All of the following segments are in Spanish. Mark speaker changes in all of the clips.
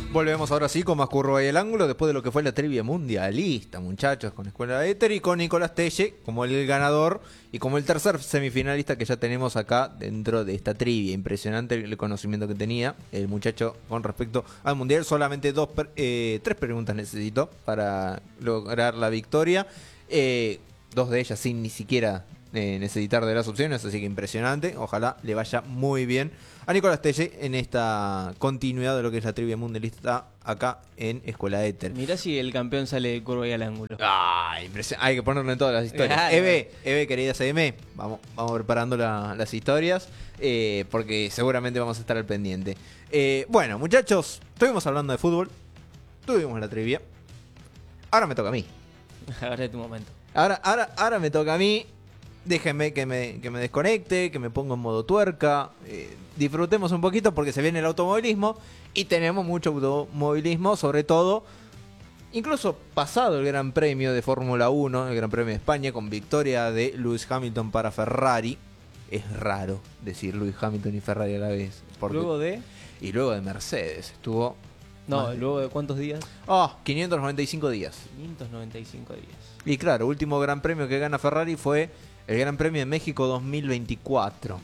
Speaker 1: Volvemos ahora sí con más Curva y el Ángulo después de lo que fue la trivia mundialista, muchachos, con Escuela de Éter y con Nicolás Telle como el ganador y como el tercer semifinalista que ya tenemos acá dentro de esta trivia. Impresionante el conocimiento que tenía el muchacho con respecto al mundial. Solamente tres preguntas necesitó para lograr la victoria. Dos de ellas sin ni siquiera necesitar de las opciones, así que impresionante. Ojalá le vaya muy bien a Nicolás Telle en esta continuidad de lo que es la trivia mundialista acá en Escuela Éter.
Speaker 2: Mirá si el campeón sale de Curva y al Ángulo.
Speaker 1: Hay que ponerlo en todas las historias.
Speaker 2: Claro.
Speaker 1: Eve, querida CM, vamos preparando las historias porque seguramente vamos a estar al pendiente. Bueno, muchachos, estuvimos hablando de fútbol, tuvimos la trivia. Ahora me toca a mí.
Speaker 2: Ahora es tu momento.
Speaker 1: Ahora me toca a mí. Déjenme que me desconecte, que me ponga en modo tuerca. Disfrutemos un poquito porque se viene el automovilismo y tenemos mucho automovilismo, sobre todo, incluso pasado el Gran Premio de Fórmula 1, el Gran Premio de España, con victoria de Lewis Hamilton para Ferrari. Es raro decir Lewis Hamilton y Ferrari a la vez. Y luego de Mercedes. Estuvo...
Speaker 2: ¿Luego de cuántos días?
Speaker 1: 595 días.
Speaker 2: 595 días.
Speaker 1: Y claro, último Gran Premio que gana Ferrari fue el Gran Premio de México 2024.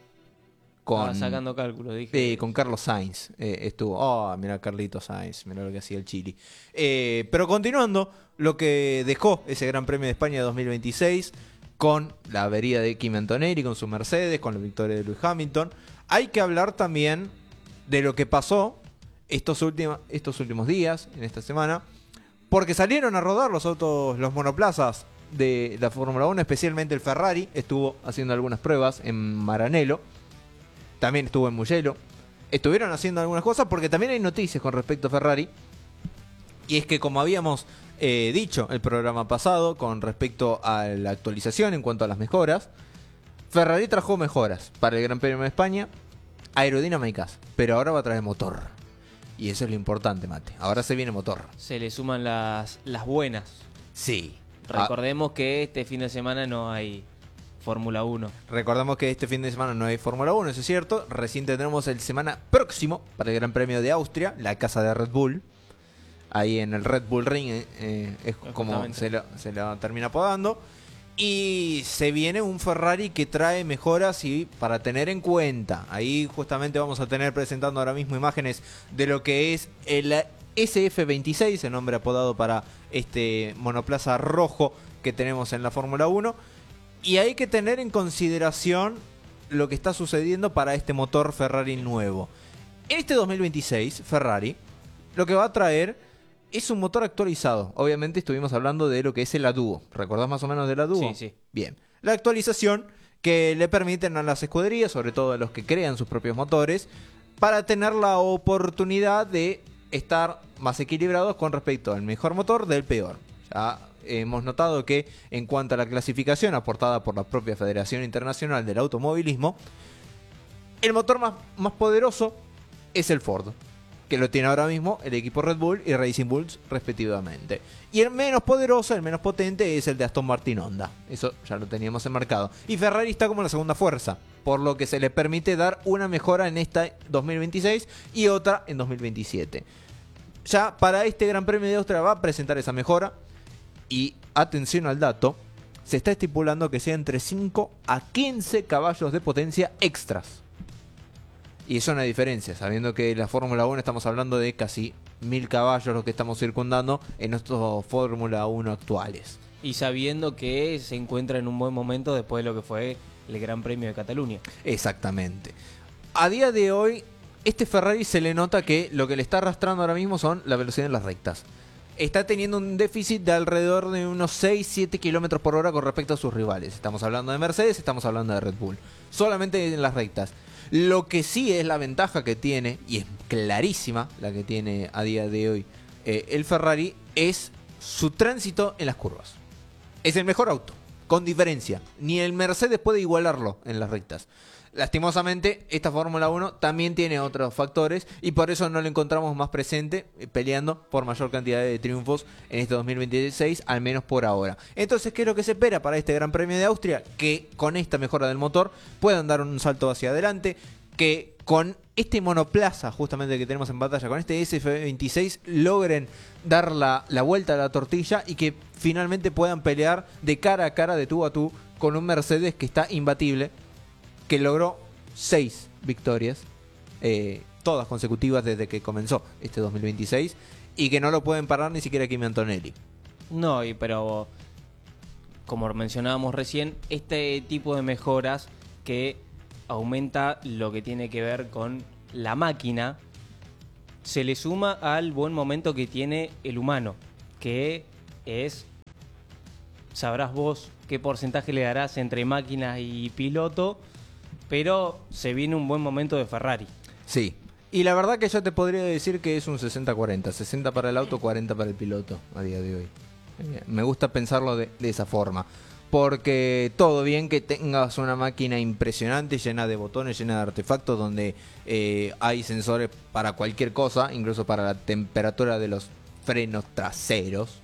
Speaker 2: Sacando cálculos, dije.
Speaker 1: Con Carlos Sainz estuvo. Mirá Carlito Sainz, mirá lo que hacía el Chile. Pero continuando, lo que dejó ese Gran Premio de España de 2026, con la avería de Kimi Antonelli, con su Mercedes, con la victoria de Lewis Hamilton. Hay que hablar también de lo que pasó estos últimos días, en esta semana, porque salieron a rodar los autos, los monoplazas de la Fórmula 1, especialmente el Ferrari. Estuvo haciendo algunas pruebas en Maranello, también estuvo en Mugello. Estuvieron haciendo algunas cosas porque también hay noticias con respecto a Ferrari. Y es que, como habíamos dicho el programa pasado con respecto a la actualización en cuanto a las mejoras, Ferrari trajo mejoras para el Gran Premio de España, aerodinámicas, pero ahora va a traer motor. Y eso es lo importante, Mate. Ahora se viene motor.
Speaker 2: Se le suman las buenas.
Speaker 1: Sí.
Speaker 2: Recordemos que este fin de semana no hay Fórmula 1.
Speaker 1: Recordamos que este fin de semana no hay Fórmula 1, eso es cierto. Recién tendremos el semana próximo para el Gran Premio de Austria, la casa de Red Bull. Ahí en el Red Bull Ring es como se la termina apodando. Y se viene un Ferrari que trae mejoras y para tener en cuenta. Ahí justamente vamos a tener presentando ahora mismo imágenes de lo que es el SF26, el nombre apodado para este monoplaza rojo que tenemos en la Fórmula 1. Y hay que tener en consideración lo que está sucediendo para este motor Ferrari nuevo. En este 2026, Ferrari lo que va a traer es un motor actualizado. Obviamente estuvimos hablando de lo que es el ADUO. ¿Recordás más o menos del ADUO?
Speaker 2: Sí.
Speaker 1: Bien. La actualización que le permiten a las escuderías, sobre todo a los que crean sus propios motores, para tener la oportunidad de estar más equilibrados con respecto al mejor motor del peor. Ya hemos notado que en cuanto a la clasificación aportada por la propia Federación Internacional del Automovilismo, el motor más poderoso es el Ford, que lo tiene ahora mismo el equipo Red Bull y Racing Bulls respectivamente. Y el menos poderoso, el menos potente es el de Aston Martin Honda. Eso ya lo teníamos enmarcado. Y Ferrari está como la segunda fuerza, por lo que se le permite dar una mejora en esta 2026 y otra en 2027. Ya para este Gran Premio de Austria va a presentar esa mejora. Y atención al dato, se está estipulando que sea entre 5 a 15 caballos de potencia extras. Y eso es una diferencia, sabiendo que en la Fórmula 1 estamos hablando de casi 1000 caballos los que estamos circundando en nuestros Fórmula 1 actuales.
Speaker 2: Y sabiendo que se encuentra en un buen momento después de lo que fue el Gran Premio de Cataluña.
Speaker 1: Exactamente. A día de hoy, este Ferrari se le nota que lo que le está arrastrando ahora mismo son la velocidad en las rectas. Está teniendo un déficit de alrededor de unos 6-7 kilómetros por hora con respecto a sus rivales. Estamos hablando de Mercedes, estamos hablando de Red Bull. Solamente en las rectas. Lo que sí es la ventaja que tiene, y es clarísima la que tiene a día de hoy el Ferrari, es su tránsito en las curvas. Es el mejor auto, con diferencia. Ni el Mercedes puede igualarlo en las rectas. Lastimosamente, esta Fórmula 1 también tiene otros factores y por eso no lo encontramos más presente peleando por mayor cantidad de triunfos en este 2026, al menos por ahora. Entonces, ¿qué es lo que se espera para este Gran Premio de Austria? Que con esta mejora del motor puedan dar un salto hacia adelante, que con este monoplaza justamente que tenemos en batalla, con este SF26, logren dar la vuelta a la tortilla y que finalmente puedan pelear de cara a cara, de tú a tú, con un Mercedes que está imbatible, que logró 6 victorias, todas consecutivas desde que comenzó este 2026, y que no lo pueden parar ni siquiera Kimi Antonelli.
Speaker 2: No, pero como mencionábamos recién, este tipo de mejoras que aumenta lo que tiene que ver con la máquina, se le suma al buen momento que tiene el humano, que es, sabrás vos qué porcentaje le darás entre máquina y piloto, pero se viene un buen momento de Ferrari.
Speaker 1: Sí, y la verdad que yo te podría decir que es un 60-40, 60 para el auto, 40 para el piloto a día de hoy. Me gusta pensarlo de esa forma. Porque todo bien que tengas una máquina impresionante, llena de botones, llena de artefactos, donde hay sensores para cualquier cosa, incluso para la temperatura de los frenos traseros.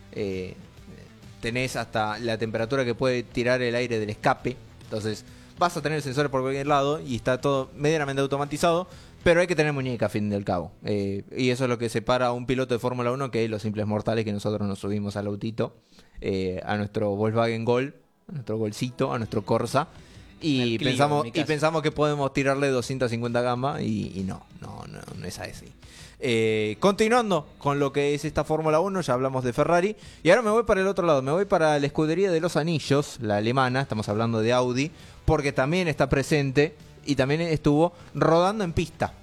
Speaker 1: Tenés hasta la temperatura que puede tirar el aire del escape. Entonces vas a tener sensores por cualquier lado y está todo medianamente automatizado. Pero hay que tener muñeca, a fin del cabo. Y eso es lo que separa a un piloto de Fórmula 1 que los simples mortales que nosotros nos subimos al autito, a nuestro Volkswagen Gol, a nuestro Golcito, a nuestro Corsa. Y
Speaker 2: Clio,
Speaker 1: pensamos que podemos tirarle 250 gama y no es así. Continuando con lo que es esta Fórmula 1, ya hablamos de Ferrari. Y ahora me voy para el otro lado, me voy para la escudería de los anillos, la alemana, estamos hablando de Audi, porque también está presente y también estuvo rodando en pista.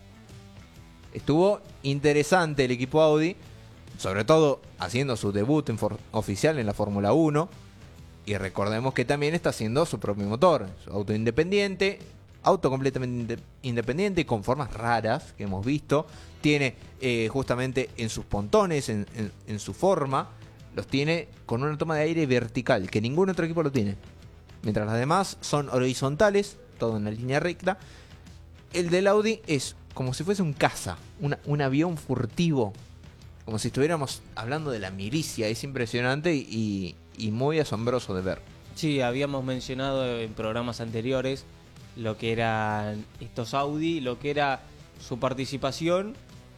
Speaker 1: Estuvo interesante el equipo Audi, sobre todo haciendo su debut oficial en la Fórmula 1. Y recordemos que también está haciendo su propio motor, su auto independiente, auto completamente independiente, con formas raras que hemos visto. Tiene justamente en sus pontones, en su forma, los tiene con una toma de aire vertical, que ningún otro equipo lo tiene. Mientras las demás son horizontales, todo en la línea recta. El del Audi es como si fuese un caza, un avión furtivo, como si estuviéramos hablando de la milicia. Es impresionante y muy asombroso de ver.
Speaker 2: Sí, habíamos mencionado en programas anteriores lo que eran estos Audi, lo que era su participación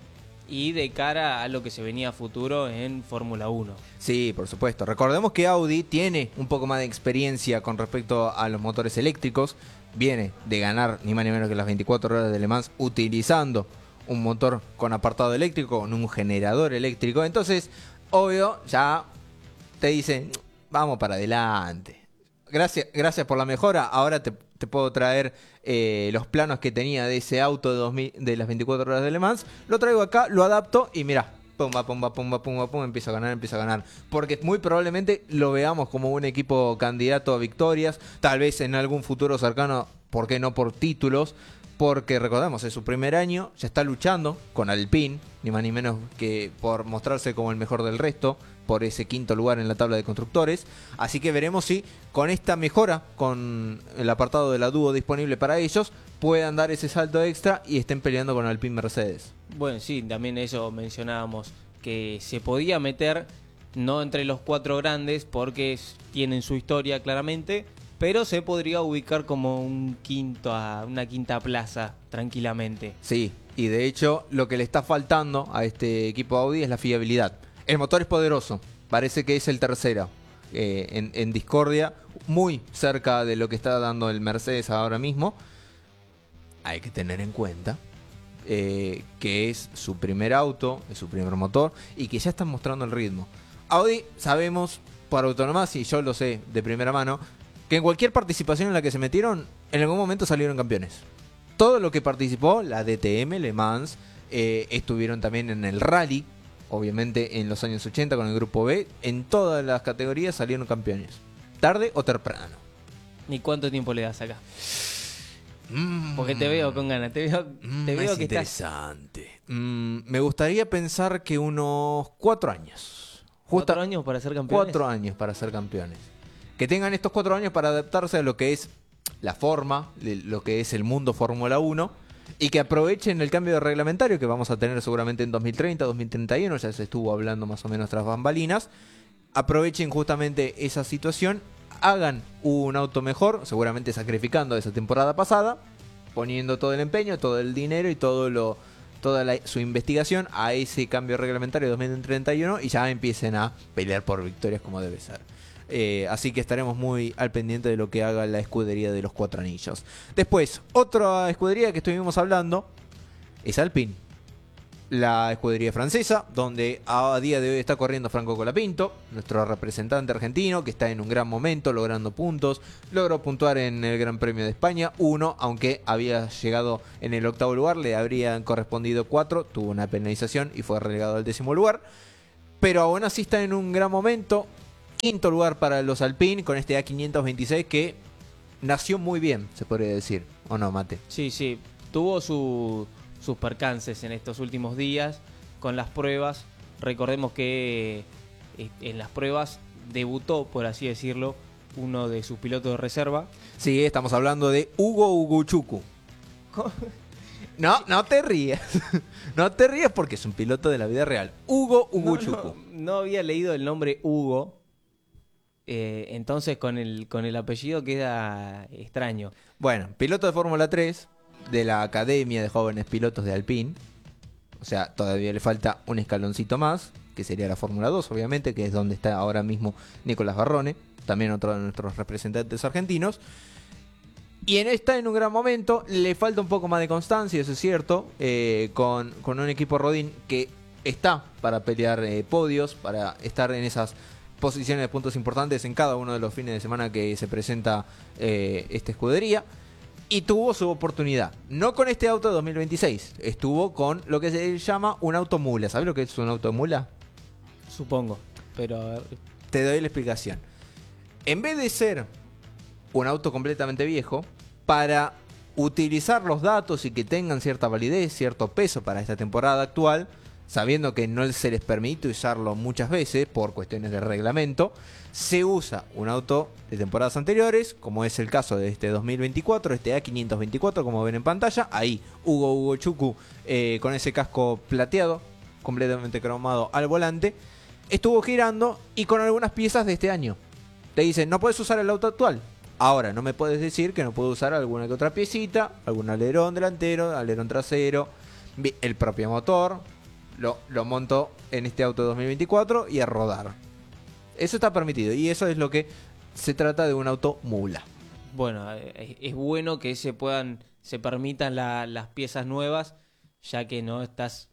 Speaker 2: y de cara a lo que se venía a futuro en Fórmula 1.
Speaker 1: Sí, por supuesto. Recordemos que Audi tiene un poco más de experiencia con respecto a los motores eléctricos. Viene de ganar ni más ni menos que las 24 horas de Le Mans utilizando un motor con apartado eléctrico, con un generador eléctrico. Entonces, obvio, ya te dicen, vamos para adelante. Gracias por la mejora. Ahora te puedo traer los planos que tenía de ese auto de las 24 horas de Le Mans. Lo traigo acá, lo adapto y mirá, pumba, empieza a ganar. Porque muy probablemente lo veamos como un equipo candidato a victorias. Tal vez en algún futuro cercano, ¿por qué no por títulos? Porque recordemos, es su primer año, ya está luchando con Alpine, ni más ni menos que por mostrarse como el mejor del resto, por ese quinto lugar en la tabla de constructores. Así que veremos si con esta mejora, con el apartado de la dúo disponible para ellos, puedan dar ese salto extra y estén peleando con Alpine Mercedes.
Speaker 2: Bueno, sí, también eso mencionábamos, que se podía meter no entre los 4 grandes porque tienen su historia claramente, pero se podría ubicar como una quinta plaza tranquilamente.
Speaker 1: Sí, y de hecho lo que le está faltando a este equipo Audi es la fiabilidad. El motor es poderoso, parece que es el tercero en discordia, muy cerca de lo que está dando el Mercedes ahora mismo. Hay que tener en cuenta que es su primer auto, es su primer motor y que ya están mostrando el ritmo. Audi, sabemos por autonomía, y yo lo sé de primera mano, que en cualquier participación en la que se metieron, en algún momento salieron campeones. Todo lo que participó, la DTM, Le Mans, estuvieron también en el rally, obviamente en los años 80 con el grupo B, en todas las categorías salieron campeones, tarde o temprano.
Speaker 2: ¿Y cuánto tiempo le das acá? Porque te veo con ganas, te veo que
Speaker 1: interesante. Me gustaría pensar que unos 4 años.
Speaker 2: 4 años para ser campeones.
Speaker 1: 4 años para ser campeones. Que tengan estos 4 años para adaptarse a lo que es la forma, lo que es el mundo Fórmula 1, y que aprovechen el cambio de reglamentario que vamos a tener seguramente en 2030, 2031, ya se estuvo hablando más o menos tras bambalinas. Aprovechen justamente esa situación, hagan un auto mejor, seguramente sacrificando esa temporada pasada, poniendo todo el empeño, todo el dinero y su investigación a ese cambio reglamentario de 2031 y ya empiecen a pelear por victorias como debe ser. Así que estaremos muy al pendiente de lo que haga la escudería de los Cuatro Anillos. Después, otra escudería que estuvimos hablando es Alpine. La escudería francesa, donde a día de hoy está corriendo Franco Colapinto, nuestro representante argentino, que está en un gran momento, logrando puntos. Logró puntuar en el Gran Premio de España, 1, aunque había llegado en el 8º lugar, le habrían correspondido 4, tuvo una penalización y fue relegado al 10º lugar. Pero aún así está en un gran momento. 5º lugar para los Alpine con este A526 que nació muy bien, se podría decir. ¿O no, Mate?
Speaker 2: Sí, sí. Tuvo sus percances en estos últimos días con las pruebas. Recordemos que en las pruebas debutó, por así decirlo, uno de sus pilotos de reserva.
Speaker 1: Sí, estamos hablando de Hugo Uguchuku. No te rías. No te rías porque es un piloto de la vida real. Hugo Uguchuku.
Speaker 2: No había leído el nombre Hugo. Entonces con el apellido queda extraño.
Speaker 1: Bueno, piloto de Fórmula 3 de la Academia de Jóvenes Pilotos de Alpine. O sea, todavía le falta un escaloncito más, que sería la Fórmula 2, obviamente, que es donde está ahora mismo Nicolás Barrone, también otro de nuestros representantes argentinos. Y está en un gran momento, le falta un poco más de constancia, eso es cierto, con un equipo Rodin que está para pelear podios, para estar en esas posiciones de puntos importantes en cada uno de los fines de semana que se presenta esta escudería. Y tuvo su oportunidad, no con este auto de 2026, estuvo con lo que se llama un auto mula. ¿Sabes lo que es un auto mula?
Speaker 2: Supongo, pero...
Speaker 1: Te doy la explicación. En vez de ser un auto completamente viejo, para utilizar los datos y que tengan cierta validez, cierto peso para esta temporada actual, sabiendo que no se les permite usarlo muchas veces por cuestiones de reglamento, se usa un auto de temporadas anteriores, como es el caso de este 2024, este A524, como ven en pantalla. Ahí Hugo Uguchuku con ese casco plateado, completamente cromado al volante, estuvo girando y con algunas piezas de este año. Te dicen, no puedes usar el auto actual. Ahora, no me puedes decir que no puedo usar alguna que otra piecita, algún alerón delantero, alerón trasero, el propio motor. Lo monto en este auto 2024 y a rodar. Eso está permitido y eso es lo que se trata de un auto mula.
Speaker 2: Bueno, es bueno que se permitan las piezas nuevas, ya que no estás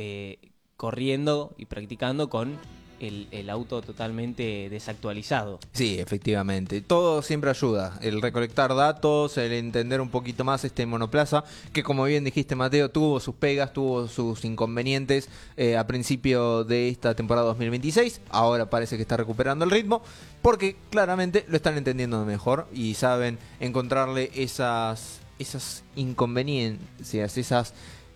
Speaker 2: corriendo y practicando con el auto totalmente desactualizado.
Speaker 1: Sí, efectivamente. Todo siempre ayuda. El recolectar datos, el entender un poquito más este monoplaza, que como bien dijiste, Mateo, tuvo sus pegas, tuvo sus inconvenientes a principio de esta temporada 2026. Ahora parece que está recuperando el ritmo, porque claramente lo están entendiendo mejor y saben encontrarle esas inconveniencias, esas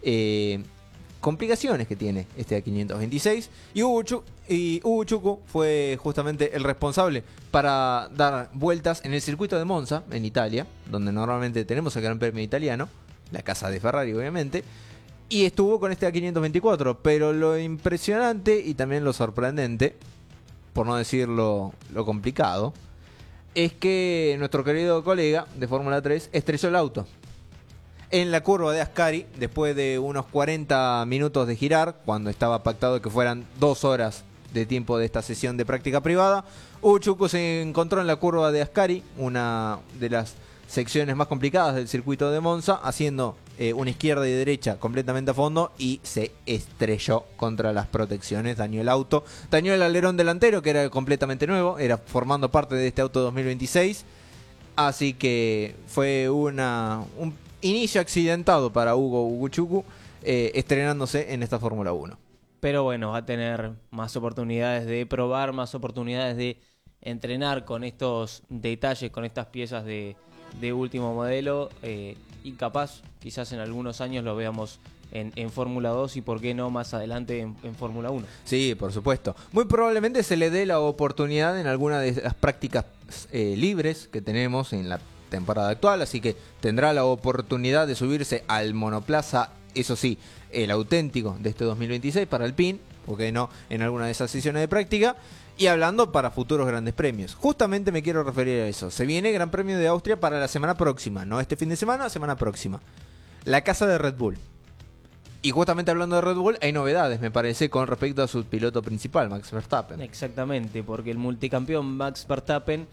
Speaker 1: complicaciones que tiene este A526. Y Uguchuku fue justamente el responsable para dar vueltas en el circuito de Monza, en Italia, donde normalmente tenemos el Gran Premio italiano, la casa de Ferrari obviamente, y estuvo con este A524. Pero lo impresionante y también lo sorprendente, por no decir lo complicado, es que nuestro querido colega de Fórmula 3 estrelló el auto en la curva de Ascari, después de unos 40 minutos de girar, cuando estaba pactado que fueran 2 horas de tiempo de esta sesión de práctica privada. Uguchuku se encontró en la curva de Ascari, una de las secciones más complicadas del circuito de Monza, haciendo una izquierda y derecha completamente a fondo y se estrelló contra las protecciones, dañó el auto, dañó el alerón delantero que era completamente nuevo, era formando parte de este auto 2026, así que fue un inicio accidentado para Hugo Uguchuku, estrenándose en esta Fórmula 1.
Speaker 2: Pero bueno, va a tener más oportunidades de probar, más oportunidades de entrenar con estos detalles, con estas piezas de último modelo, y capaz, quizás en algunos años lo veamos en Fórmula 2 y por qué no más adelante en Fórmula 1.
Speaker 1: Sí, por supuesto. Muy probablemente se le dé la oportunidad en alguna de las prácticas libres que tenemos en la temporada actual, así que tendrá la oportunidad de subirse al monoplaza, eso sí, el auténtico de este 2026 para Alpine, ¿por qué no?, en alguna de esas sesiones de práctica. Y hablando para futuros grandes premios. Justamente me quiero referir a eso. Se viene Gran Premio de Austria para la semana próxima. No este fin de semana, semana próxima. La casa de Red Bull. Y justamente hablando de Red Bull, hay novedades, me parece, con respecto a su piloto principal, Max Verstappen.
Speaker 2: Exactamente, porque el multicampeón Max Verstappen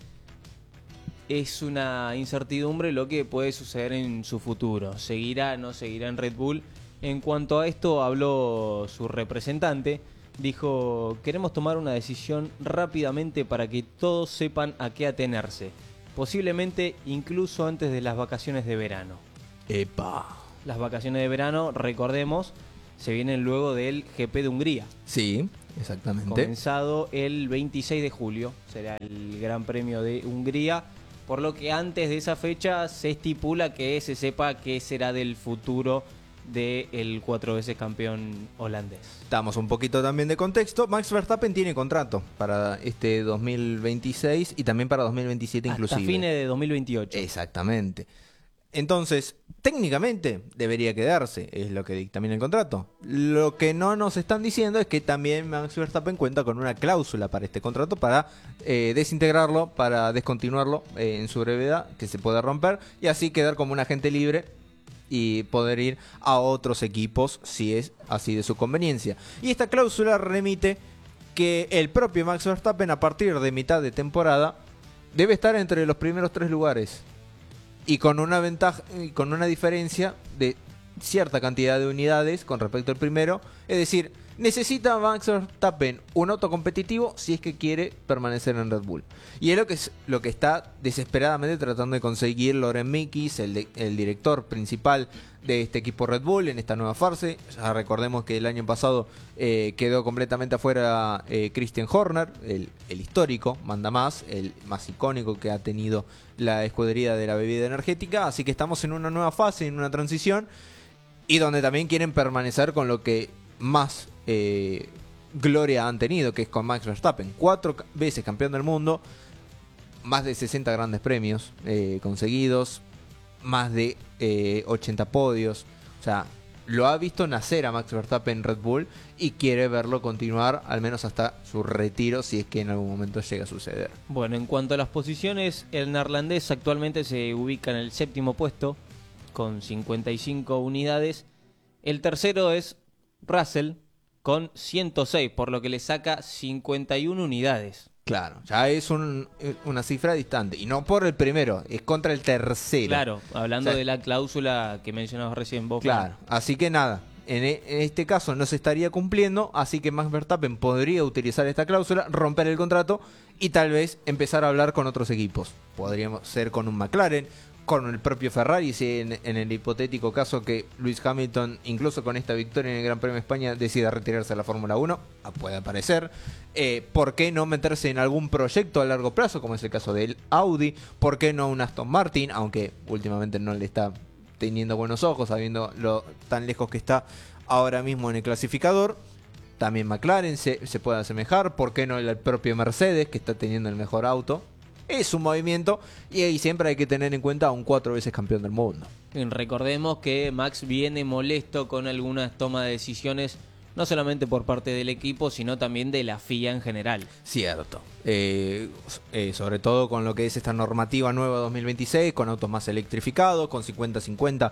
Speaker 2: es una incertidumbre lo que puede suceder en su futuro. ¿Seguirá o no seguirá en Red Bull? En cuanto a esto, habló su representante. Dijo, queremos tomar una decisión rápidamente para que todos sepan a qué atenerse. Posiblemente incluso antes de las vacaciones de verano.
Speaker 1: ¡Epa!
Speaker 2: Las vacaciones de verano, recordemos, se vienen luego del GP de Hungría.
Speaker 1: Sí, exactamente.
Speaker 2: Comenzado el 26 de julio, será el Gran Premio de Hungría. Por lo que antes de esa fecha se estipula que se sepa qué será del futuro del 4 veces campeón holandés.
Speaker 1: Damos un poquito también de contexto. Max Verstappen tiene contrato para este 2026 y también para 2027 inclusive.
Speaker 2: Hasta fines de 2028.
Speaker 1: Exactamente. Entonces, técnicamente debería quedarse, es lo que dictamina el contrato. Lo que no nos están diciendo es que también Max Verstappen cuenta con una cláusula para este contrato para desintegrarlo, para descontinuarlo en su brevedad, que se pueda romper y así quedar como un agente libre y poder ir a otros equipos si es así de su conveniencia. Y esta cláusula remite que el propio Max Verstappen a partir de mitad de temporada debe estar entre los primeros 3 lugares y con una ventaja y con una diferencia de cierta cantidad de unidades con respecto al primero, es decir, necesita Max Verstappen un auto competitivo si es que quiere permanecer en Red Bull. Y es lo que está desesperadamente tratando de conseguir Loren Mickis, el director principal de este equipo Red Bull en esta nueva fase. Ya recordemos que el año pasado quedó completamente afuera Christian Horner, el histórico mandamás, el más icónico que ha tenido la escudería de la bebida energética. Así que estamos en una nueva fase, en una transición, y donde también quieren permanecer con lo que más gloria han tenido, que es con Max Verstappen. 4 veces campeón del mundo, más de 60 grandes premios conseguidos, más de 80 podios. O sea, lo ha visto nacer a Max Verstappen en Red Bull y quiere verlo continuar al menos hasta su retiro, si es que en algún momento llega a suceder.
Speaker 2: Bueno, en cuanto a las posiciones, el neerlandés actualmente se ubica en el 7º puesto con 55 unidades. El tercero es Russell con 106, por lo que le saca 51 unidades.
Speaker 1: Claro, ya es una cifra distante. Y no por el primero, es contra el tercero.
Speaker 2: Claro, hablando,
Speaker 1: o sea,
Speaker 2: de la cláusula que mencionabas recién vos.
Speaker 1: Claro, así que nada, en este caso no se estaría cumpliendo, así que Max Verstappen podría utilizar esta cláusula, romper el contrato y tal vez empezar a hablar con otros equipos. Podríamos ser con un McLaren, con el propio Ferrari, si en el hipotético caso que Lewis Hamilton, incluso con esta victoria en el Gran Premio de España, decida retirarse de la Fórmula 1, puede aparecer. ¿Por qué no meterse en algún proyecto a largo plazo, como es el caso del Audi? ¿Por qué no un Aston Martin? Aunque últimamente no le está teniendo buenos ojos, sabiendo lo tan lejos que está ahora mismo en el clasificador. También McLaren se puede asemejar. ¿Por qué no el propio Mercedes, que está teniendo el mejor auto? Es un movimiento y ahí siempre hay que tener en cuenta a un 4 veces campeón del mundo.
Speaker 2: Recordemos que Max viene molesto con algunas tomas de decisiones, no solamente por parte del equipo, sino también de la FIA en general.
Speaker 1: Cierto. Sobre todo con lo que es esta normativa nueva 2026, con autos más electrificados, con 50-50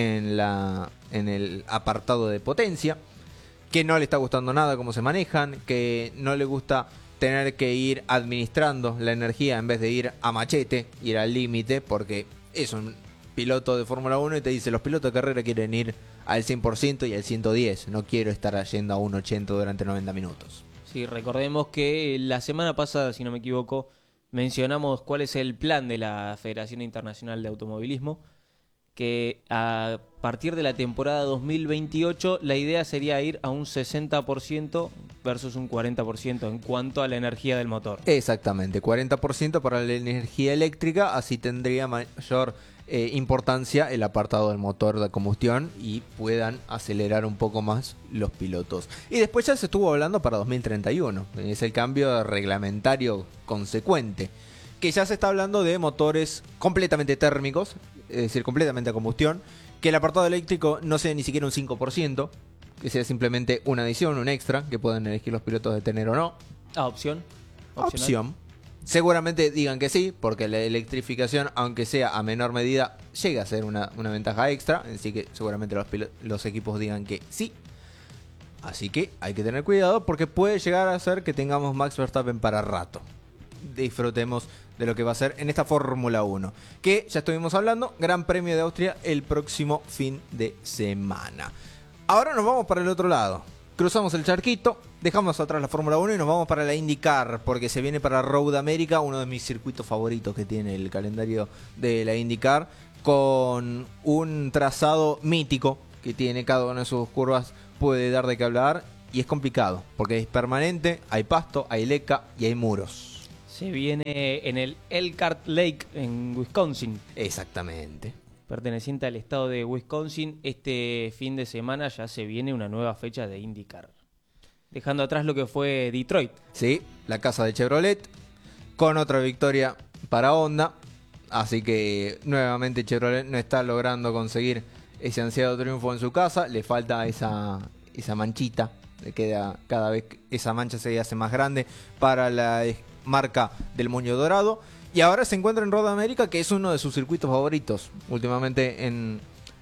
Speaker 1: en el apartado de potencia, que no le está gustando nada cómo se manejan, que no le gusta tener que ir administrando la energía en vez de ir a machete, ir al límite, porque es un piloto de Fórmula 1 y te dice, los pilotos de carrera quieren ir al 100% y al 110, no quiero estar yendo a un 80 durante 90 minutos.
Speaker 2: Sí, recordemos que la semana pasada, si no me equivoco, mencionamos cuál es el plan de la Federación Internacional de Automovilismo, que a partir de la temporada 2028 la idea sería ir a un 60% versus un 40% en cuanto a la energía del motor.
Speaker 1: Exactamente, 40% para la energía eléctrica, así tendría mayor importancia el apartado del motor de combustión y puedan acelerar un poco más los pilotos. Y después ya se estuvo hablando para 2031, es el cambio reglamentario consecuente, que ya se está hablando de motores completamente térmicos, es decir, completamente a combustión, que el apartado eléctrico no sea ni siquiera un 5%, que sea simplemente una adición, un extra, que puedan elegir los pilotos de tener o no.
Speaker 2: Opción.
Speaker 1: Opción. Seguramente digan que sí, porque la electrificación, aunque sea a menor medida, llega a ser una ventaja extra. Así que seguramente los equipos digan que sí. Así que hay que tener cuidado porque puede llegar a ser que tengamos Max Verstappen para rato. Disfrutemos de lo que va a ser en esta Fórmula 1. Que ya estuvimos hablando, Gran Premio de Austria el próximo fin de semana. Ahora nos vamos para el otro lado. Cruzamos el charquito, dejamos atrás la Fórmula 1 y nos vamos para la IndyCar, porque se viene para Road America, uno de mis circuitos favoritos que tiene el calendario de la IndyCar, con un trazado mítico que tiene cada una de sus curvas, puede dar de qué hablar, y es complicado, porque es permanente, hay pasto, hay leca y hay muros.
Speaker 2: Se viene en el Elkhart Lake en Wisconsin.
Speaker 1: Exactamente.
Speaker 2: Perteneciente al estado de Wisconsin, este fin de semana ya se viene una nueva fecha de IndyCar. Dejando atrás lo que fue Detroit.
Speaker 1: Sí, la casa de Chevrolet, con otra victoria para Honda. Así que nuevamente Chevrolet no está logrando conseguir ese ansiado triunfo en su casa. Le falta esa manchita. Le queda cada vez, esa mancha se hace más grande para la marca del moño dorado. Y ahora se encuentra en Road America, que es uno de sus circuitos favoritos. Últimamente en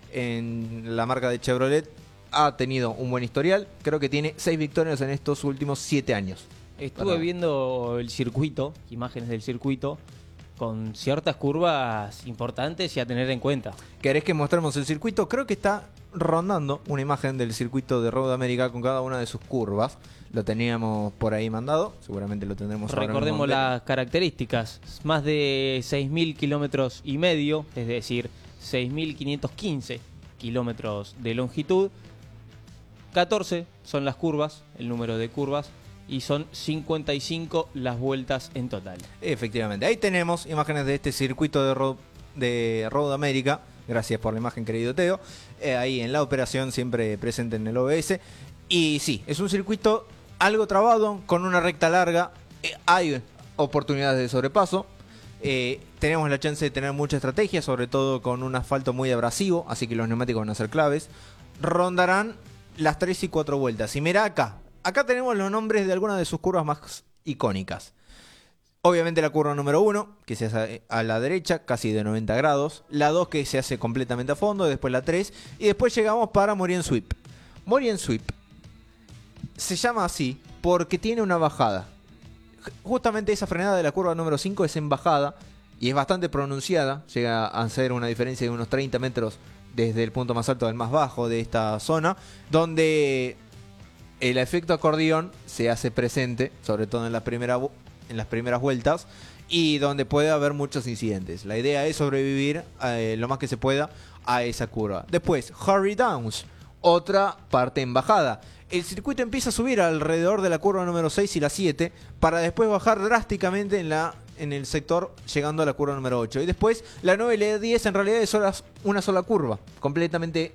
Speaker 1: la marca de Chevrolet ha tenido un buen historial. Creo que tiene 6 victorias en estos últimos 7 años.
Speaker 2: Estuve viendo el circuito, imágenes del circuito, con ciertas curvas importantes y a tener en cuenta.
Speaker 1: ¿Querés que mostremos el circuito? Creo que está rondando una imagen del circuito de Road America con cada una de sus curvas. Lo teníamos por ahí mandado, seguramente lo tendremos ahora.
Speaker 2: Recordemos las características: más de 6.000 kilómetros y medio, es decir, 6.515 kilómetros de longitud. 14 son las curvas, el número de curvas, y son 55 las vueltas en total.
Speaker 1: Efectivamente, ahí tenemos imágenes de este circuito de Road America. Gracias por la imagen, querido Teo. Ahí en la operación, siempre presente en el OBS. Y sí, es un circuito algo trabado, con una recta larga. Hay oportunidades de sobrepaso. Tenemos la chance de tener mucha estrategia, sobre todo con un asfalto muy abrasivo, así que los neumáticos van a ser claves. Rondarán las 3 y 4 vueltas. Y mira acá tenemos los nombres de algunas de sus curvas más icónicas. Obviamente la curva número 1, que se hace a la derecha, casi de 90 grados. La 2, que se hace completamente a fondo. Después la 3. Y después llegamos para Morian Sweep. Morian Sweep se llama así porque tiene una bajada. Justamente esa frenada de la curva número 5 es en bajada y es bastante pronunciada. Llega a ser una diferencia de unos 30 metros desde el punto más alto al más bajo de esta zona, donde el efecto acordeón se hace presente, sobre todo en las primeras vueltas, y donde puede haber muchos incidentes. La idea es sobrevivir lo más que se pueda a esa curva. Después, Hurry Downs, otra parte en bajada. El circuito empieza a subir alrededor de la curva número 6 y la 7, para después bajar drásticamente en el sector, llegando a la curva número 8. Y después la 9 y la 10 en realidad es una sola curva, completamente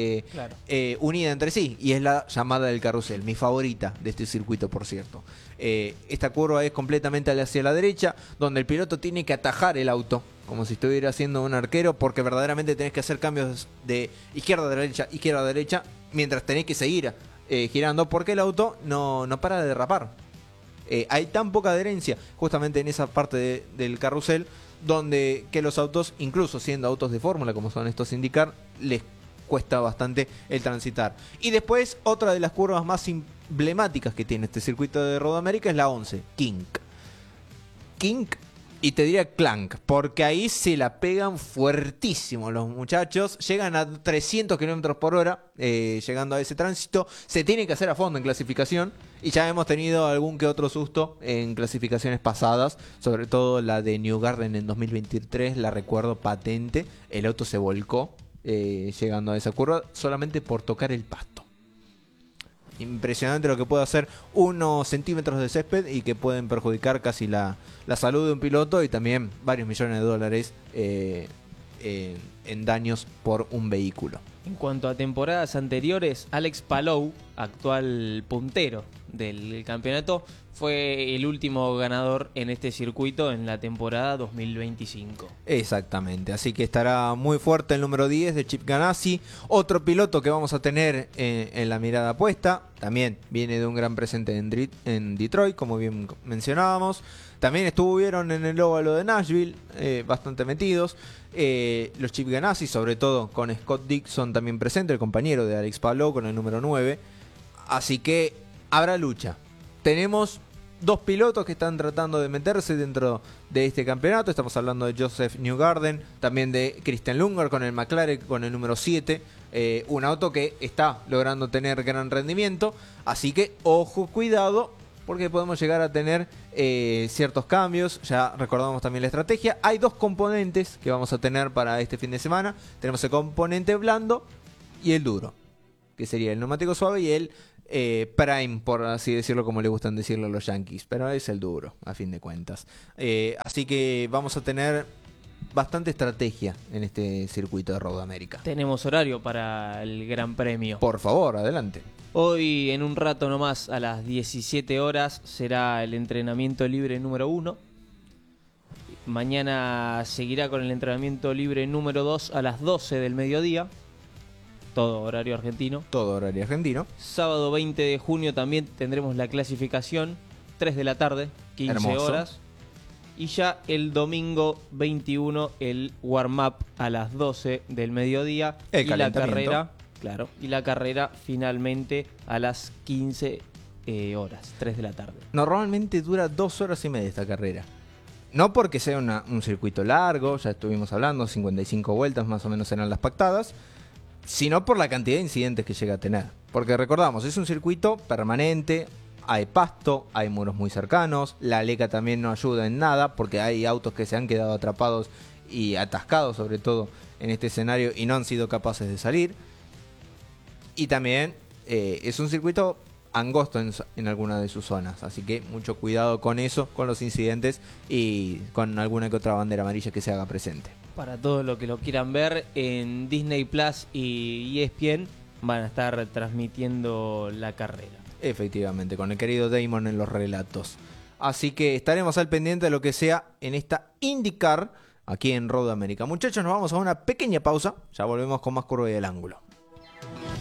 Speaker 1: unida entre sí. Y es la llamada del carrusel, mi favorita de este circuito, por cierto. Esta curva es completamente hacia la derecha, donde el piloto tiene que atajar el auto, como si estuviera haciendo un arquero, porque verdaderamente tenés que hacer cambios de izquierda a derecha, mientras tenés que seguir girando, porque el auto no para de derrapar. Hay tan poca adherencia justamente en esa parte del carrusel, donde que los autos, incluso siendo autos de fórmula como son estos IndyCar, les cuesta bastante el transitar. Y después, otra de las curvas más emblemáticas que tiene este circuito de Road America es la 11, Kink. Y te diría Clank, porque ahí se la pegan fuertísimo los muchachos. Llegan a 300 km por hora, llegando a ese tránsito. Se tiene que hacer a fondo en clasificación. Y ya hemos tenido algún que otro susto en clasificaciones pasadas. Sobre todo la de New Garden en 2023, la recuerdo patente. El auto se volcó llegando a esa curva solamente por tocar el pasto. Impresionante lo que puede hacer unos centímetros de césped y que pueden perjudicar casi la salud de un piloto y también varios millones de dólares en daños por un vehículo.
Speaker 2: En cuanto a temporadas anteriores, Alex Palou, actual puntero del campeonato, fue el último ganador en este circuito en la temporada 2025.
Speaker 1: Exactamente, así que estará muy fuerte el número 10 de Chip Ganassi, otro piloto que vamos a tener en la mirada puesta, también viene de un gran presente en Detroit, como bien mencionábamos, también estuvieron en el óvalo de Nashville, bastante metidos, los Chip Ganassi, sobre todo con Scott Dixon también presente, el compañero de Alex Palou con el número 9, así que habrá lucha. Tenemos dos pilotos que están tratando de meterse dentro de este campeonato. Estamos hablando de Joseph Newgarden, también de Christian Lundgaard con el McLaren con el número 7. Un auto que está logrando tener gran rendimiento. Así que ojo, cuidado, porque podemos llegar a tener ciertos cambios. Ya recordamos también la estrategia. Hay dos componentes que vamos a tener para este fin de semana. Tenemos el componente blando y el duro, que sería el neumático suave y el prime, por así decirlo, como le gustan decirlo a los Yankees, pero es el duro, a fin de cuentas. Así que vamos a tener bastante estrategia en este circuito de Road America.
Speaker 2: Tenemos horario para el Gran Premio.
Speaker 1: Por favor, adelante.
Speaker 2: Hoy, en un rato nomás, a las 17 horas, será el entrenamiento libre número 1. Mañana seguirá con el entrenamiento libre número 2 a las 12 del mediodía. Todo horario argentino.
Speaker 1: Todo horario argentino.
Speaker 2: Sábado 20 de junio también tendremos la clasificación, 3 de la tarde, 15
Speaker 1: Hermoso.
Speaker 2: horas. Y ya el domingo 21 el warm-up a las 12 del mediodía.
Speaker 1: El
Speaker 2: y la
Speaker 1: calentamiento.
Speaker 2: carrera, claro, y la carrera finalmente a las 15 horas, 3 de la tarde.
Speaker 1: Normalmente dura 2 horas y media esta carrera. No porque sea un circuito largo, ya estuvimos hablando, 55 vueltas más o menos serán las pactadas, sino por la cantidad de incidentes que llega a tener. Porque recordamos, es un circuito permanente, hay pasto, hay muros muy cercanos, la aleca también no ayuda en nada, porque hay autos que se han quedado atrapados y atascados, sobre todo en este escenario, y no han sido capaces de salir. Y también es un circuito angosto en alguna de sus zonas, así que mucho cuidado con eso, con los incidentes y con alguna que otra bandera amarilla que se haga presente.
Speaker 2: Para todos los que lo quieran ver, en Disney Plus y ESPN van a estar transmitiendo la carrera.
Speaker 1: Efectivamente, con el querido Damon en los relatos. Así que estaremos al pendiente de lo que sea en esta IndyCar aquí en Road America. Muchachos, nos vamos a una pequeña pausa. Ya volvemos con más Curva y el Ángulo.